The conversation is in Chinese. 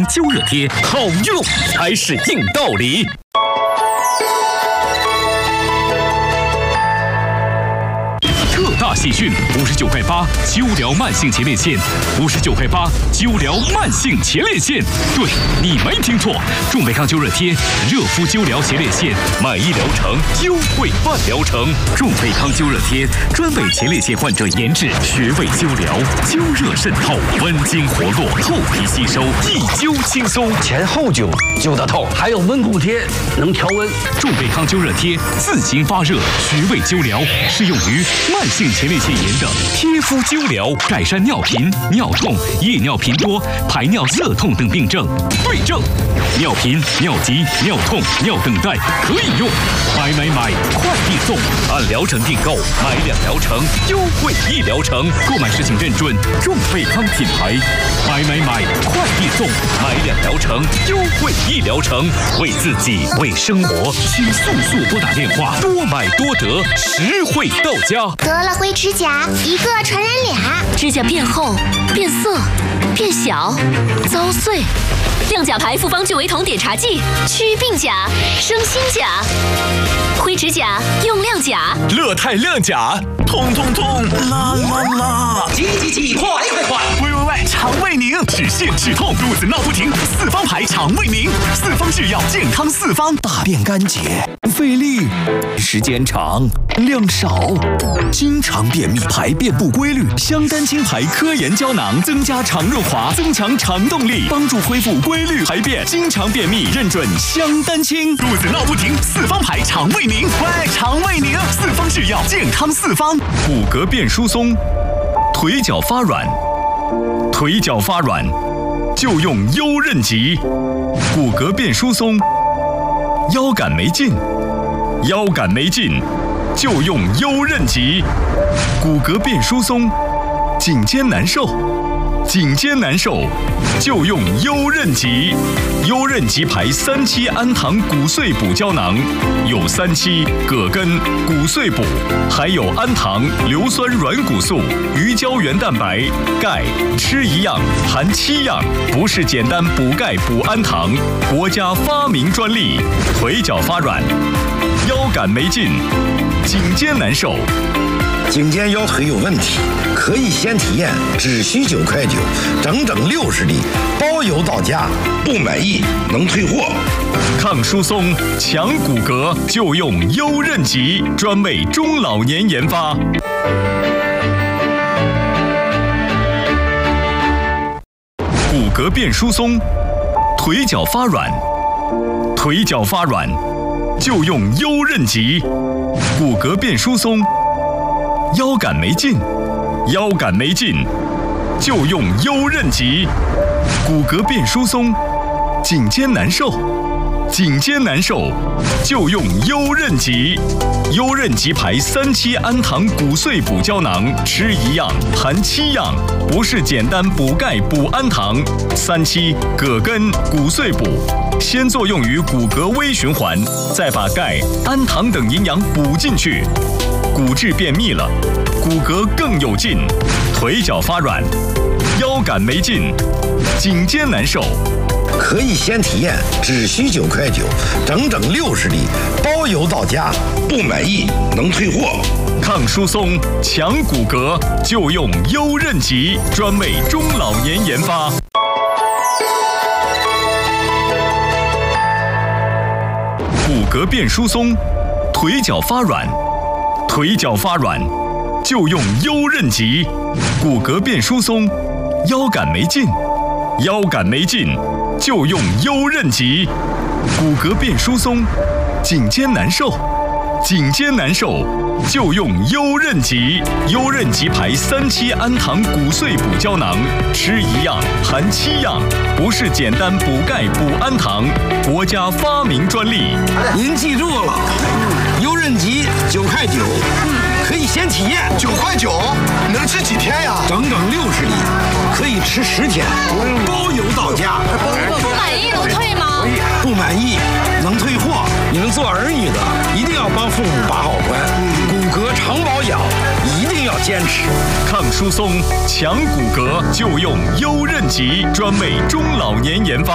胶热贴，好用才是硬道理。特大喜讯，59块8，灸疗慢性前列腺，59块8，灸疗慢性前列腺。对，你没听错，众贝康灸热贴，热敷灸疗前列腺，买1疗程优惠半疗程。众贝康灸热贴专为前列腺患者研制，穴位灸疗，灸热渗透，温经活络，透皮吸收，一灸轻松， 前后灸灸得透，还有温cung贴能调温。 众贝康灸热贴自行发热，穴位灸疗，适用于慢性前列腺炎的贴敷灸疗，改善尿频、尿痛、夜尿频多、排尿涩痛等病症。对症，尿频、尿急、尿痛、尿等待可以用。买，快递送，按疗程订购，买2疗程优惠1疗程。购买时请认准众贝康品牌。买，快递送，买2疗程优惠1疗程。为自己，为生活，请速拨打电话，多买多得，实惠到家。 得了灰指甲，一个传染俩， 指甲变厚、变色、变小、遭碎。亮甲牌复方聚维酮碘茶剂，祛病甲，生新甲。灰指甲用亮甲， 乐泰亮甲，痛，啦！ 挤，快！ 喂，肠胃宁，止泻止痛，肚子闹不停，四方牌肠胃宁，四方制药，健康四方，大便干结，不费力，时间长，量少，经常便秘，排便不规律。香丹青牌科研胶囊增加肠润滑，增强肠动力，帮助恢复规律排便。经常便秘，认准香丹青。肚子闹不停，四方牌肠胃宁，喂，肠胃宁，四方制药，健康四方。骨骼变疏松，腿脚发软就用优韧极。骨骼变疏松，腰杆没劲就用优韧极。骨骼变疏松，颈肩难受就用优韧极。优韧极牌3期氨糖骨碎补胶囊，有3期葛根骨碎补，还有氨糖、硫酸软骨素、鱼胶原蛋白、钙，吃一样含7样，不是简单补钙补氨糖，国家发明专利。腿脚发软，腰杆没劲，颈肩难受。 颈肩腰腿有问题，可以先体验，只需9块9，整60粒，包邮到家，不满意能退货。 抗疏松、强骨骼就用优韧极，专为中老年研发。骨骼变疏松，腿脚发软就用优韧极。骨骼变疏松，腰杆没劲就用优韧极。骨骼变疏松，颈肩难受就用优韧极。优韧极牌3期氨糖骨碎补胶囊，吃一样含7样，不是简单补钙补氨糖。3期葛根骨碎补，先作用于骨骼微循环，再把钙、氨糖等营养补进去，骨质便秘了，骨骼更有劲。腿脚发软，腰杆没劲，颈肩难受。 可以先体验，只需9块9，整60粒，包邮到家，不满意能退货。 抗疏松、强骨骼就用优韧极，专为中老年研发。骨骼变疏松，腿脚发软就用优韧极。骨骼变疏松，腰杆没劲就用优韧极。骨骼变疏松，颈肩难受就用优韧极。优韧极牌3期氨糖骨碎补胶囊，吃一样含7样，不是简单补钙补氨糖，国家发明专利。 您记住了，优韧极9块9，可以先体验。 9块9，能吃几天呀？ 整60粒，可以吃10天，包邮到家。 不满意能退吗？ 不满意能退货。你们做儿女的一定要帮父母把好关，骨骼常保养一定要坚持。 抗疏松、强骨骼就用优韧极，专为中老年研发。